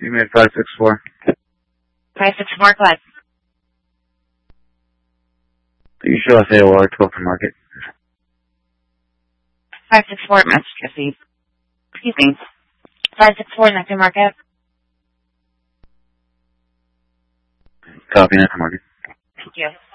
You made 564. 564, go ahead. You show us AOR 12 for market. 564, Massachusetts. Excuse me. 564 in the market. Copy, next market. Thank you.